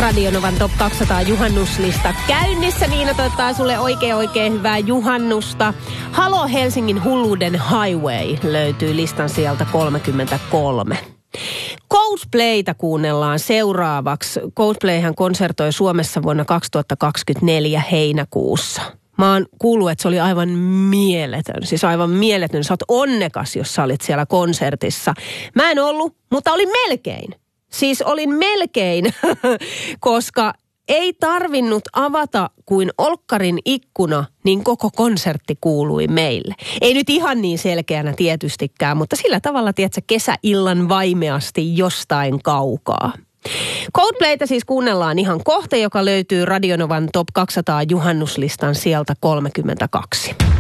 Radionovan Top 200 juhannuslista käynnissä. Niina toivottaa sulle oikein hyvää juhannusta. Halo Helsingin hulluuden Highway löytyy listan sieltä 33. Coldplayta kuunnellaan seuraavaksi. Coldplayhän konsertoi Suomessa vuonna 2024 heinäkuussa. Mä oon kuullut, että se oli aivan mieletön. Siis aivan mieletön. Sä oot onnekas, jos sä olit siellä konsertissa. Mä en ollut, mutta olin melkein. Siis olin melkein, koska ei tarvinnut avata kuin olkkarin ikkuna, niin koko konsertti kuului meille. Ei nyt ihan niin selkeänä tietystikään, mutta sillä tavalla, tiedätkö, kesäillan vaimeasti jostain kaukaa. Coldplayta siis kuunnellaan ihan kohta, joka löytyy Radionovan Top 200 juhannuslistan sieltä 32.